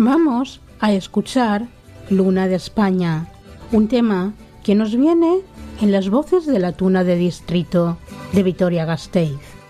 Vamos a escuchar Luna de España, un tema que nos viene en las voces de la Tuna de Distrito de Vitoria-Gasteiz.